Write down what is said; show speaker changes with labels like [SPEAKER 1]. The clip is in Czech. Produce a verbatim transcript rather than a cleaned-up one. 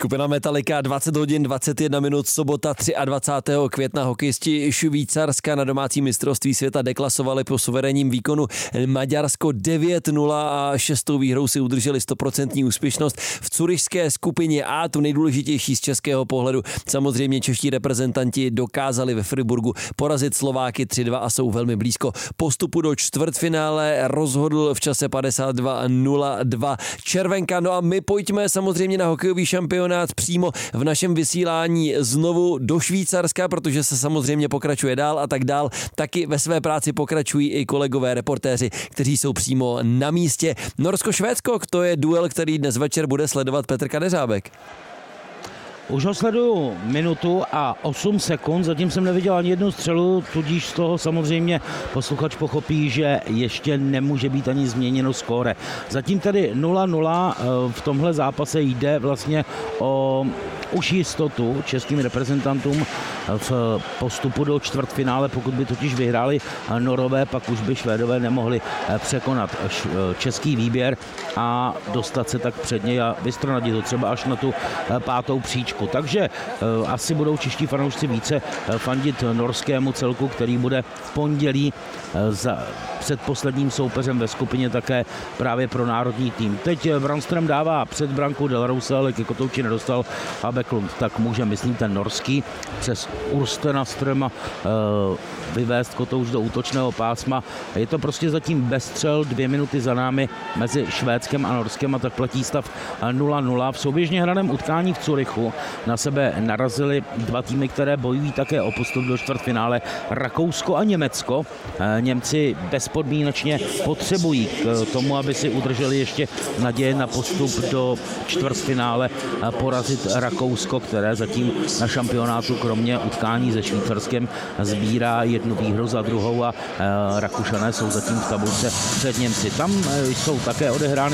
[SPEAKER 1] Skupina Metallica, dvacet hodin dvacet jedna minut, sobota dvacátého třetího května. Hokejisti Švýcarska na domácí mistrovství světa deklasovali po suverénním výkonu Maďarsko devět nula a šestou výhrou si udrželi stoprocentní úspěšnost v curyšské skupině A, tu nejdůležitější z českého pohledu. Samozřejmě čeští reprezentanti dokázali ve Friburgu porazit Slováky tři dva a jsou velmi blízko postupu do čtvrtfinále. Rozhodl v čase padesát dva nula dva červenka. No a my pojďme samozřejmě na hokejový šampionát přímo v našem vysílání znovu do Švýcarska, protože se samozřejmě pokračuje dál a tak dál. Taky ve své práci pokračují i kolegové reportéři, kteří jsou přímo na místě. Norsko-Švédsko, to je duel, který dnes večer bude sledovat Petr Kadeřábek.
[SPEAKER 2] Už ho sleduju minutu a osm sekund, zatím jsem neviděl ani jednu střelu, tudíž z toho samozřejmě posluchač pochopí, že ještě nemůže být ani změněno skóre. Zatím tedy nula nula, v tomhle zápase jde vlastně o už jistotu českým reprezentantům v postupu do čtvrtfinále, pokud by totiž vyhráli Norové, pak už by Švédové nemohli překonat český výběr a dostat se tak před něj a vystronadit to třeba až na tu pátou příčku. Takže asi budou čeští fanoušci více fandit norskému celku, který bude v pondělí za předposledním soupeřem ve skupině také právě pro národní tým. Teď Brandström dává před branku Delarose, ale ke kotouči nedostal a Backlund tak může, myslím, ten norský přes Urstena Ströma vyvést kotouč do útočného pásma. Je to prostě zatím bez střel, dvě minuty za námi mezi Švédskem a Norskem a tak platí stav nula nula. V souběžně hraném utkání v Curychu na sebe narazili dva týmy, které bojují také o postup do čtvrtfinále, Rakousko a Německo. Němci bezpodmínečně potřebují k tomu, aby si udrželi ještě naděje na postup do čtvrtfinále, porazit Rakousko, které zatím na šampionátu kromě utkání se Švýcarskem sbírá jednu výhru za druhou a Rakušané jsou zatím v tabulce před Němci. Tam jsou také odehrány